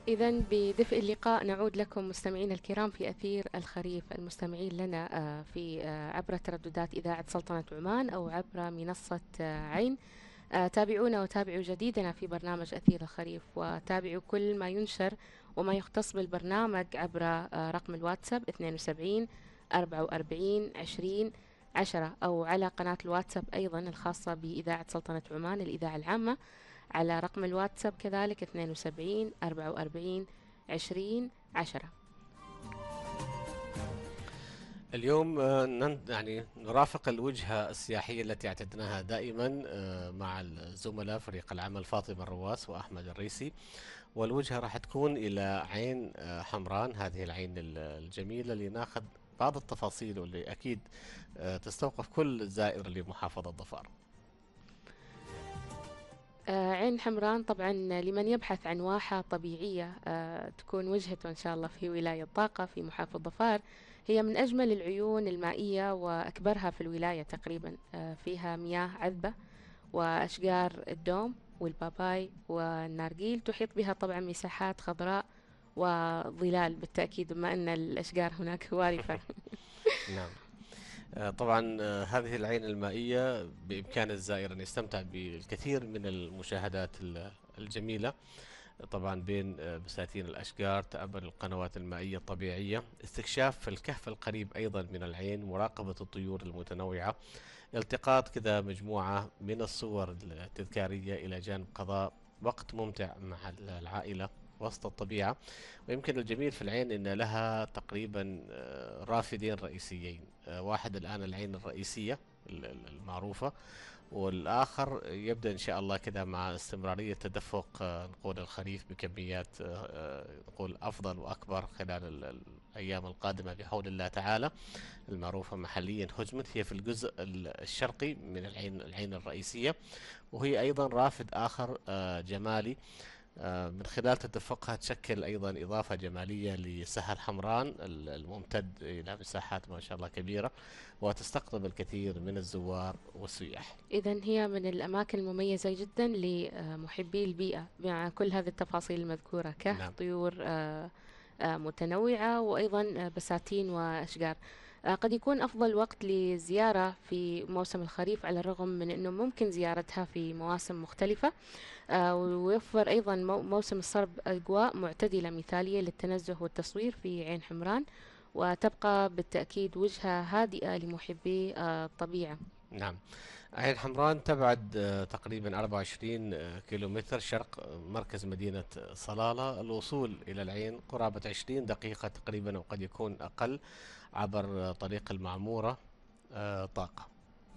إذا بدفء اللقاء نعود لكم مستمعينا الكرام في أثير الخريف، المستمعين لنا في عبر ترددات إذاعة سلطنة عمان أو عبر منصة عين. تابعونا وتابعوا جديدنا في برنامج أثير الخريف، وتابعوا كل ما ينشر وما يختص بالبرنامج عبر رقم الواتساب 72 44 20 10، أو على قناة الواتساب أيضا الخاصة بإذاعة سلطنة عمان الإذاعة العامة على رقم الواتساب كذلك 72 44 20 10. اليوم يعني نرافق الوجهة السياحية التي اعتدناها دائما مع الزملاء فريق العمل فاطمة الرواس وأحمد الريسي. والوجهة راح تكون إلى عين حمران، هذه العين الجميلة اللي ناخذ بعض التفاصيل واللي أكيد تستوقف كل زائر لمحافظة ظفار. عين حمران طبعا لمن يبحث عن واحة طبيعية تكون وجهته إن شاء الله في ولاية طاقة في محافظة ظفار. هي من أجمل العيون المائية وأكبرها في الولاية تقريبا. فيها مياه عذبة وأشجار الدوم والباباي والنارجيل، تحيط بها طبعا مساحات خضراء وظلال بالتأكيد، بما أن الأشجار هناك وارفة. نعم. طبعا هذه العين المائية بإمكان الزائر أن يستمتع بالكثير من المشاهدات الجميلة، طبعا بين بساتين الأشجار، تأمل القنوات المائية الطبيعية، استكشاف الكهف القريب أيضا من العين، مراقبة الطيور المتنوعة، التقاط كذا مجموعة من الصور التذكارية إلى جانب قضاء وقت ممتع مع العائلة وسط الطبيعة. ويمكن الجميل في العين أن لها تقريبا رافدين رئيسيين، واحد الآن العين الرئيسية المعروفة، والآخر يبدأ إن شاء الله كذا مع استمرارية تدفق نقول الخريف بكميات نقول أفضل وأكبر خلال الأيام القادمة بحول الله تعالى. المعروفة محليا هجمت، هي في الجزء الشرقي من العين الرئيسية، وهي أيضا رافد آخر جمالي من خلال تدفقها تشكل أيضا إضافة جمالية لسهل حمران الممتد إلى مساحات ما شاء الله كبيرة، وتستقطب الكثير من الزوار والسياح. إذا هي من الأماكن المميزة جدا لمحبي البيئة، مع كل هذه التفاصيل المذكورة، كهف، نعم. طيور متنوعة، وأيضا بساتين وأشجار. قد يكون أفضل وقت للزيارة في موسم الخريف، على الرغم من أنه ممكن زيارتها في مواسم مختلفة. ويوفر أيضا موسم الصرب أجواء معتدلة مثالية للتنزه والتصوير في عين حمران، وتبقى بالتأكيد وجهة هادئة لمحبي الطبيعة. نعم. عين حمران تبعد تقريبا 24 كيلومتر شرق مركز مدينة صلالة. الوصول إلى العين قرابة 20 دقيقة تقريبا، وقد يكون أقل عبر طريق المعمورة طاقة.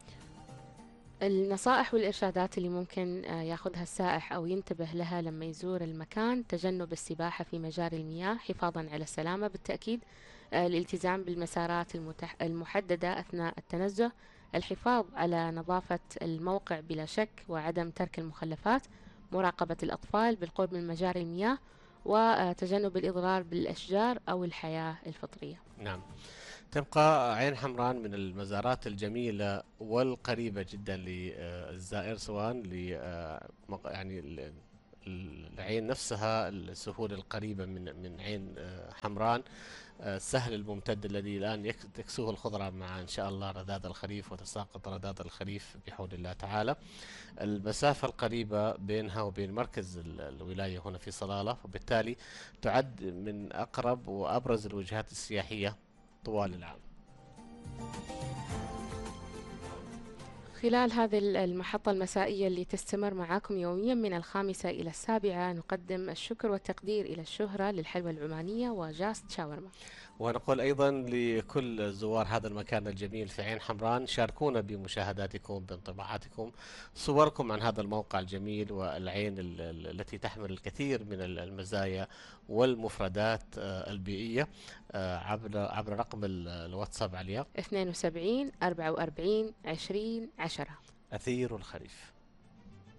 النصائح والإرشادات اللي ممكن ياخذها السائح أو ينتبه لها لما يزور المكان: تجنب السباحة في مجاري المياه حفاظا على السلامة بالتأكيد، الالتزام بالمسارات المحددة أثناء التنزه، الحفاظ على نظافة الموقع بلا شك، وعدم ترك المخلفات، مراقبة الأطفال بالقرب من مجاري المياه، وتجنب الإضرار بالأشجار أو الحياة الفطرية. نعم. تبقى عين حمران من المزارات الجميلة والقريبة جدا للزائر، سواء يعني العين نفسها، السهول القريبة من عين حمران، السهل الممتد الذي الآن تكسوه الخضرة مع إن شاء الله رذاذ الخريف، وتساقط رذاذ الخريف بحول الله تعالى. المسافة القريبة بينها وبين مركز الولاية هنا في صلالة، وبالتالي تعد من أقرب وأبرز الوجهات السياحية طوال العام. خلال هذه المحطة المسائية اللي تستمر معاكم يوميا من 5 إلى 7، نقدم الشكر والتقدير إلى الشهرة للحلوى العمانية وجاست شاورما. ونقول أيضا لكل زوار هذا المكان الجميل في عين حمران: شاركونا بمشاهداتكم، بانطباعاتكم، صوركم عن هذا الموقع الجميل والعين التي تحمل الكثير من المزايا والمفردات البيئية عبر رقم الواتساب عليها 72 44 20 10. أثير الخريف.